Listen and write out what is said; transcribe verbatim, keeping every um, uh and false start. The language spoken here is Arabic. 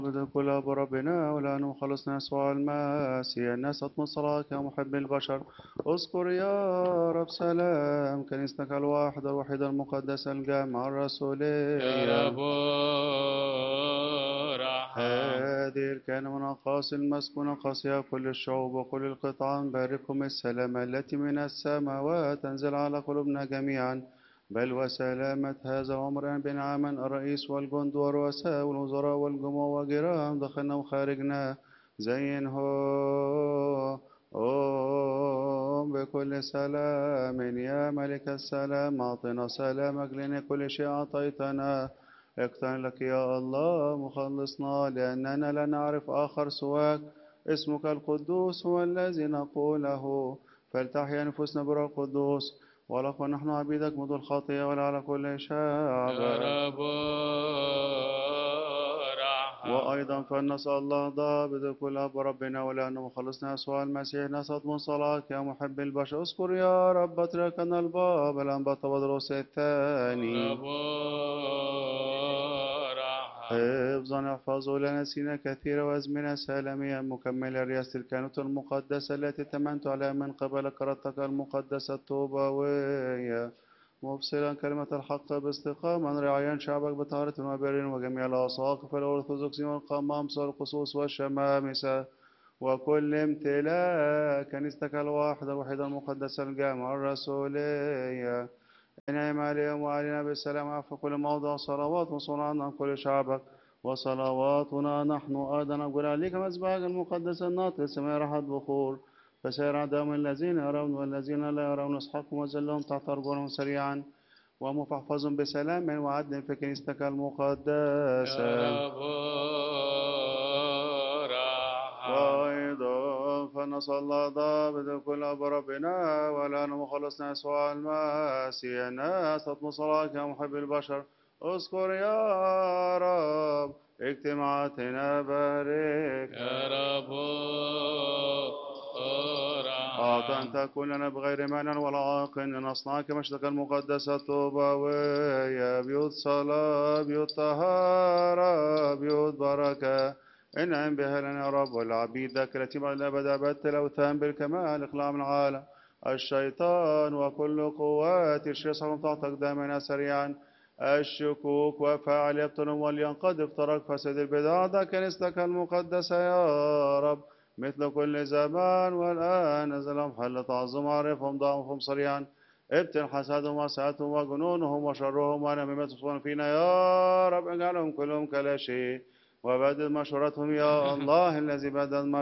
كل بربنا ولا نخلصنا يسوع المسيح الناس أطمس صلاة يا محب البشر اذكر يا رب سلام كنيستك الواحدة الوحيدة المقدسة الجامعة يا الرسولية رب ارحم. هذه الكلمة من أقاصي المسكونة قاسية كل الشعوب وكل القطعان باركهم السلام التي من السماوات تنزل على قلوبنا جميعا بل وسلامة هذا العمر بنعما الرئيس والجند والرؤساء والوزراء والجموع وجيران دخلنا وخارجنا زينه أم بكل سلام يا ملك السلام أعطنا سلامك لأن كل شيء أعطيتنا اقتن لك يا الله مخلصنا لأننا لا نعرف آخر سواك اسمك القدوس هو الذي نقوله فلتحيا نفوسنا بروح القدوس ولكن نحن عبيدك منذ الخطية ولا على كل يا شعبك رب ارحم. وأيضا فلنسأل الله ضابط كل أب ربنا ولأنه مخلصنا يسوع المسيح نسأل من صلاة يا محب البشر اذكر يا رب اتركنا الباب الأنبا بدروس الثاني رب ارحم. حفظا احفظوا لنا سنين كثيرة وأزمنة سالمية مكملة رئاسة الكهنوت المقدسة التي تمنت عليها من قبل كرتك المقدسة الطوبوية مبصرا كلمة الحق باستقامة رعايا شعبك بطهارة وبر وجميع الأساقفة الأرثوذكسيين والقمامسة والقصوص والشمامسة وكل امتلاء كنيستك الواحدة الوحيدة المقدسة الجامعة الرسولية انعم عليهم وعلينا بالسلام عفو كل موضع صلوات وصنعنا عن كل شعبك وصلواتنا نحن أيضا نقول عليك مذبحك المقدس الناطق سماء رحت بخور فسير عداهم الذين يرون والذين لا يرون اسحقهم وزلهم تحت أرجلهم سريعا ومفحفظ بسلام وعدل في كنيستك يا المقدسة رب ارحم. وأيضا فنصلى ضابط كل أب ربنا ولا مخلصنا يسوع المسيح الناس تطمس صلاك يا محب البشر اذكر يا رب اجتماعاتنا باركها يا رب أعطى أن ارحم. تكون لنا بغير مانع ولا عائق أن نصنعك مشتك المقدسة طوباوية بيوت صلاة بيوت طهارة بيوت بركة انعم بها لنا يا رب والعبيدك التي بعد الأبد أبدت الأوثان بالكمال اقلع من العالم الشيطان وكل قوات الشيطان تحتك دائما سريعا الشكوك وفاعل يبطلهم ولينقذ افترق فسد البدع ده كنيستك المقدسة يا رب مثل كل زمان والآن نزلهم حل تعظم عارفهم ضعفهم صريعا ابتل حسدهم وسعتهم وجنونهم وشرهم ونميمتهم فينا يا رب اجعلهم كلهم كلا شيء وبدل مشورتهم يا الله الذي بدل